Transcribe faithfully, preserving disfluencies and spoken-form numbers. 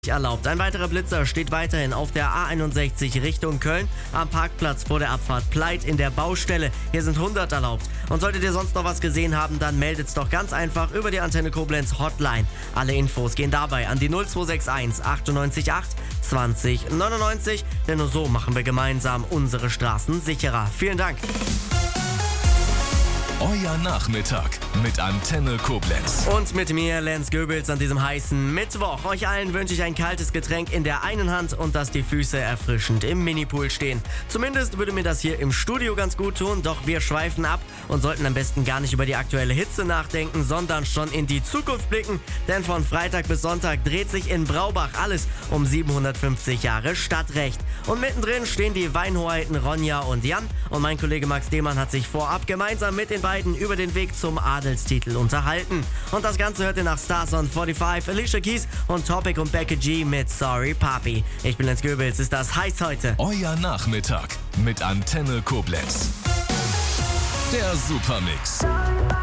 erlaubt. Ein weiterer Blitzer steht weiterhin auf der A einundsechzig Richtung Köln am Parkplatz vor der Abfahrt Pleit in der Baustelle. Hier sind hundert erlaubt. Und solltet ihr sonst noch was gesehen haben, dann meldet's doch ganz einfach über die Antenne Koblenz Hotline. Alle Infos gehen dabei an die null zwei sechs eins achtundneunzig acht zwanzig neunundneunzig, denn nur so machen wir gemeinsam unsere Straßen sicherer. Vielen Dank. Euer Nachmittag mit Antenne Koblenz. Und mit mir, Lenz Goebels, an diesem heißen Mittwoch. Euch allen wünsche ich ein kaltes Getränk in der einen Hand und dass die Füße erfrischend im Minipool stehen. Zumindest würde mir das hier im Studio ganz gut tun, doch wir schweifen ab und sollten am besten gar nicht über die aktuelle Hitze nachdenken, sondern schon in die Zukunft blicken. Denn von Freitag bis Sonntag dreht sich in Braubach alles um siebenhundertfünfzig Jahre Stadtrecht. Und mittendrin stehen die Weinhoheiten Ronja und Jan. Und mein Kollege Max Demann hat sich vorab gemeinsam mit den beiden über den Weg zum Adelstitel unterhalten. Und das Ganze hört ihr nach Stars on fünfundvierzig, Alicia Keys und Topic und Becky G mit Sorry Papi. Ich bin Lenz Goebels, ist das heiß heute. Euer Nachmittag mit Antenne Koblenz. Der Supermix.